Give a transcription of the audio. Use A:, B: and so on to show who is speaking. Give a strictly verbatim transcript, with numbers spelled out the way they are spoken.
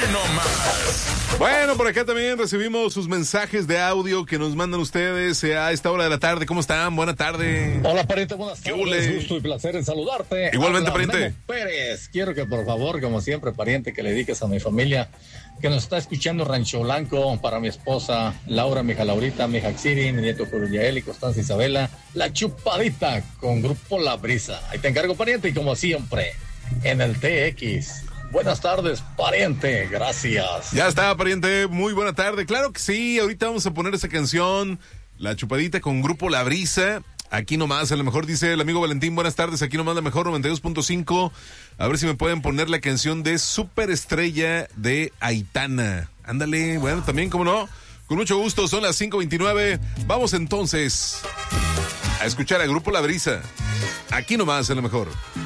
A: nomás.
B: Bueno, por acá también recibimos sus mensajes de audio que nos mandan ustedes a esta hora de la tarde. ¿Cómo están? Buena tarde.
C: Hola, pariente, buenas tardes. Gusto y placer en saludarte.
B: Igualmente,
C: Habla
B: pariente.
C: Memo Pérez. Quiero que, por favor, como siempre, pariente, que le dediques a mi familia que nos está escuchando Rancho Blanco, para mi esposa Laura, mi hija Laurita, mi hija Xiri, mi nieto Yael y Constanza Isabela, La Chupadita con Grupo La Brisa. Ahí te encargo, pariente, y como siempre, en el T X. Buenas tardes, pariente, gracias.
B: Ya está, pariente, muy buena tarde. Claro que sí, ahorita vamos a poner esa canción, La Chupadita con Grupo La Brisa. Aquí nomás, a lo mejor dice el amigo Valentín, buenas tardes, aquí nomás la mejor noventa y dos punto cinco. A ver si me pueden poner la canción de Superestrella de Aitana. Ándale, bueno, también, cómo no, con mucho gusto, son las cinco veintinueve. Vamos entonces a escuchar a Grupo La Brisa. Aquí nomás, a lo mejor.